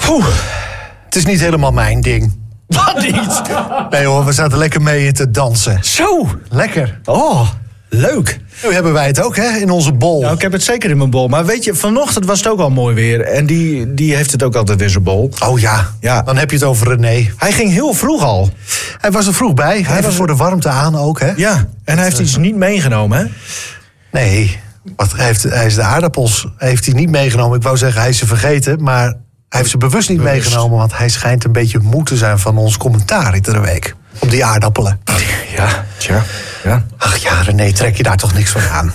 Poeh, het is niet helemaal mijn ding. Wat niet? Nee hoor, we zaten lekker mee te dansen. Zo. Lekker. Oh, leuk. Nu hebben wij het ook, hè, in onze bol. Nou, ik heb het zeker in mijn bol. Maar weet je, vanochtend was het ook al mooi weer. En die heeft het ook altijd in zijn bol. Oh ja, Ja. Dan heb je het over René. Hij ging heel vroeg al. Hij was er vroeg bij, hij was voor de warmte aan ook, hè? Ja, en hij heeft iets niet meegenomen, hè? Nee, hij is de aardappels heeft hij niet meegenomen. Ik wou zeggen, hij is ze vergeten, maar hij heeft ze bewust niet meegenomen. Want hij schijnt een beetje moe te zijn van ons commentaar iedere week. Op die aardappelen. Ja, tja. Ja. Ach ja, René, trek je daar toch niks van aan?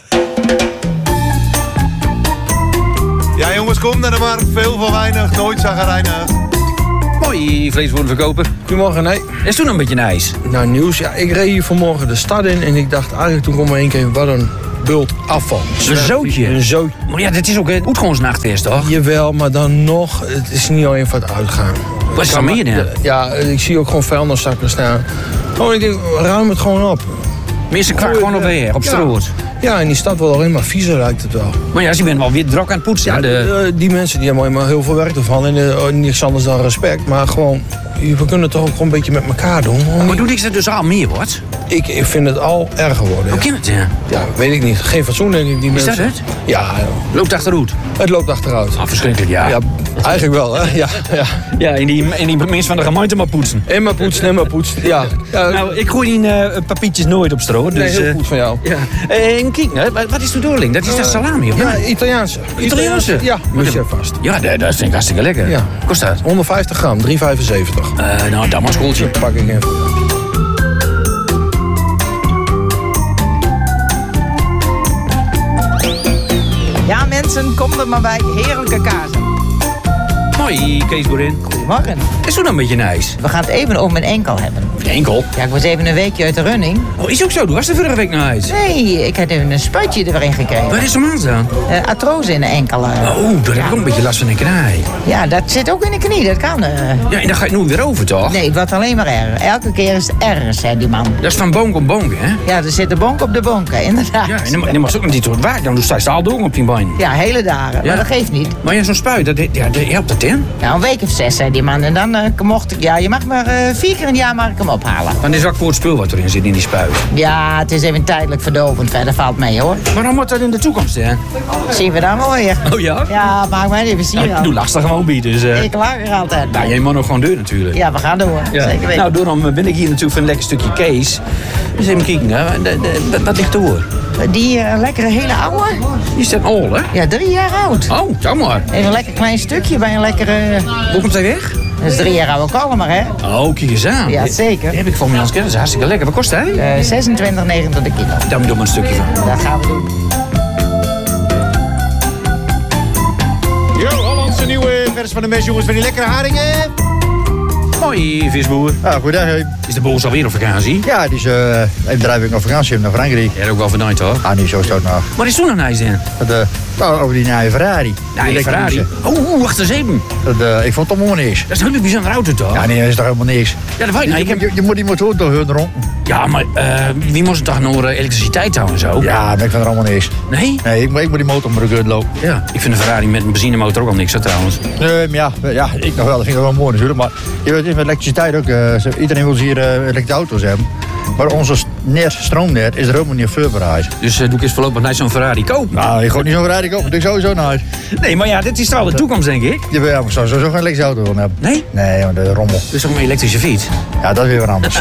Ja jongens, kom naar de markt. Veel voor weinig, nooit zagrijnig. Mooi vleeswoordenverkoper. Goedemorgen, nee. Is toen een beetje nice? Nou, nieuws. Ja, ik reed hier vanmorgen de stad in en ik dacht eigenlijk toen kwam er één keer, wat een bult afval. Een zootje. Een zootje. Maar ja, dit is ook een Oetgonsnachtfeest, toch? Jawel, maar dan nog, het is niet alleen voor het uitgaan. Wat is er meer dan? Ja, ik zie ook gewoon vuilniszakken staan. Oh, ik denk, ruim het gewoon op. Meeste kwak gewoon op weer, op straat. Ja, in die stad wordt alleen maar viezer lijkt het wel. Maar ja, ze bent wel weer druk aan het poetsen. Ja, die mensen die hebben helemaal heel veel werk ervan. En niks anders dan respect. Maar gewoon, we kunnen het toch ook gewoon een beetje met elkaar doen. Maar doe ik dat dus al meer wordt? Ik vind het al erger worden. Hoe kan het, ja? Ja, weet ik niet. Geen fatsoen, denk ik, die Is mensen. dat het? Ja, Loopt achteruit? het loopt achteruit. Ah, verschrikkelijk, ja. Ja, eigenlijk wel, hè? Ja. Ja, in die mensen van de gemeente maar poetsen. En maar poetsen. Ja. Nou, ik gooi die papiertjes nooit op straat. nee, Dus, heel goed van jou. ja. En kijk, hè, wat is de doorling? Dat is dat salami, of Ja, niet? Italiaanse. Italiaanse? Ja, moet je vast. Ja, dat vind ik hartstikke lekker. Ja. Kost dat? 150 gram, 3,75. Nou, dan maar schooltje. Pak ik even. Ja mensen, kom er maar bij. Heerlijke kazen. Mooi, Kees Boerin. Goedemorgen. Is toen een beetje nice? We gaan het even over mijn enkel hebben. Je enkel? Ja, ik was even een weekje uit de running. Oh, is ook zo. Doe was er vorige week naar huis. Nee, ik had even een spuitje erin gekregen. Waar is zo'n man dan? Artrose in de enkel. Oh, daar heb ik ook een beetje last van een knaai. Ja, dat zit ook in de knie, dat kan. Ja, en dan ga je nooit weer over, toch? Nee, het wordt alleen maar erger. Elke keer is het erger, zei die man. Dat is van bonk op bonk, hè? Ja, er zit de bonk op de bonken, inderdaad. Ja, en dan mag ook nog niet door het waard. Dan doe je al door op je been. Ja, hele dagen. Ja. Maar dat geeft niet. Maar ja, zo'n spuit, dat helpt dat in? Nou, een week of 6, zei die man. En dan mocht ik... Ja, je mag maar 4 keer in het jaar mag ik hem ophalen. Dan is ook voor het spul wat erin zit in die spuit. Ja, het is even tijdelijk verdovend. Verder valt mee, hoor. Maar dan wordt dat in de toekomst, hè? Zien we dan wel weer. Oh ja? Ja, maak maar even zien. Nou, doe lastig gewoon bieden, dus... Ik lach er altijd. Nou, jij mag nog gewoon deur natuurlijk. Ja, we gaan door. Ja. Zeker weten. Nou, daarom ben ik hier natuurlijk voor een lekker stukje Kees. Dus even kijken, hè. Wat ligt er? Die lekkere hele oude. Die is dat al, hè? Ja, 3 jaar oud. Oh, zeg maar. Even een lekker klein stukje bij een lekkere... Hoe komt hij weg? Dat is 3 jaar oude kalmer, hè? Oh, kijk eens aan. Ja, zeker. Die heb ik voor mij als kennis. Dat is hartstikke lekker. Wat kost hij? 26,90 de kilo. Daar moet ik maar een stukje van. Dat gaan we doen. Yo, Hollandse nieuwe vers van de mes, jongens, van die lekkere haringen. Mooi, visboer. Goedendag. Is de boos alweer op vakantie? Ja, die is even 3 weken op vakantie naar Frankrijk. Ja, ook wel vanuit, hoor. Ah, niet zo stout nog. Maar is toen een nice in? Over die nieuwe Ferrari. Ja, Die die Ferrari. elektrische. Oh, wacht eens even. Ik vond het allemaal niks. Dat is een hele bijzondere auto, toch? Ja, nee, dat is toch helemaal niks. Ja, dat weet ik niet. Ik heb... Je moet die motor toch hun rond. Ja, maar wie moest het toch naar elektriciteit houden en zo? Ja, maar ik vind er allemaal niks. Nee? Nee, ik moet die motor maar goed lopen. Ja. Ik vind een Ferrari met een benzinemotor ook al niks, hè, trouwens. Nee, maar ja, ik nog wel. Dat vind ik wel mooi natuurlijk. Maar je weet, met elektriciteit ook. Iedereen wil hier elektrische auto's hebben. Maar onze stroomnet is er helemaal niet voor bereid. Dus doe ik eens voorlopig niet zo'n Ferrari kopen. Nou, je gaat niet zo'n Ferrari kopen. Dat doe ik sowieso nooit. Nee, maar ja, dit is toch wel de toekomst, denk ik. Je wil sowieso geen elektrische auto willen hebben. Nee? Nee, maar de rommel. Dus toch een elektrische fiets? Ja, dat is weer wat anders.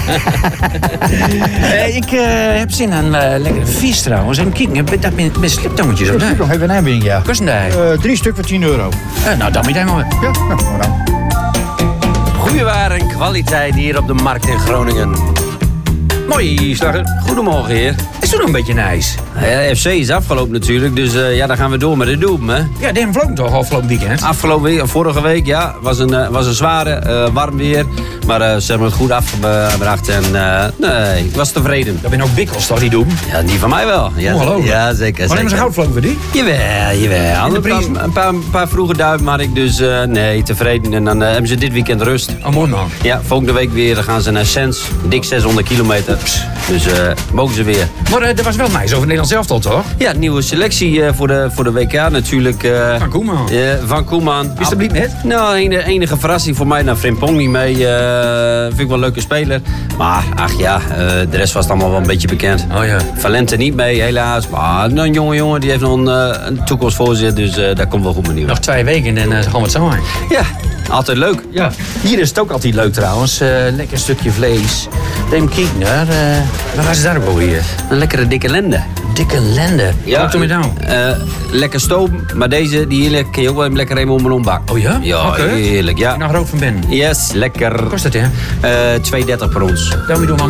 Ik heb zin aan lekkere vis trouwens. En kijk, dat met sliptongetjes of Ik nog even een aanbieding, ja. Kost een 3 stuk voor €10. nou, dan moet je maar. Ja, nou, dan. Goeie waar en kwaliteit hier op de markt in Groningen. Mooi, Slagger. Goedemorgen, heer. Is toch nog een beetje nice? Ja, FC is afgelopen natuurlijk, dus dan gaan we door met de doelp, hè. Ja, die vloog toch afgelopen weekend? Afgelopen week, vorige week, ja, was een zware, warm weer. Maar ze hebben het goed afgebracht en nee, ik was tevreden. Dat ben ook bikkels, toch, die doen? Ja, die van mij wel. Ja, Ongelooflijk. Ja, zeker. Maar hebben ze goudvlogen voor die? Jawel. Een paar vroege duiven had ik, dus nee, tevreden. En dan hebben ze dit weekend rust. Oh, mooi man. Ja, volgende week weer gaan ze naar Sens. Dik 600 kilometer. Dus mogen ze weer. Maar Maar dat was wel nice over het Nederlands elftal, toch? Ja, nieuwe selectie voor de WK natuurlijk. Van Koeman. Van Koeman. Is dat niet net? Nou, enige verrassing voor mij. Frimpong niet mee. Vind ik wel een leuke speler. Maar, ach ja, de rest was het allemaal wel een beetje bekend. Oh ja. Valente niet mee, helaas. Maar een jongen, die heeft nog een toekomst voor zich. Dus daar komt wel goed mee. Nog 2 weken en dan gaan we het zo aan. Ja, altijd leuk. Ja. Hier is het ook altijd leuk trouwens. Lekker stukje vlees. Neem kijken naar. Waar was het daar ook alweer? Een lekkere dikke lende. Dikke lende. Ja. Wat doe je nou? Lekker stoom, maar deze die heerlijk kun je ook wel even lekker even om en om bakken. Oh ja? Ja, Oké. heerlijk. Ja. Nog rood van Ben. Yes, lekker. Wat kost dat, hè? 2,30 per ons. Dan moet je doen maar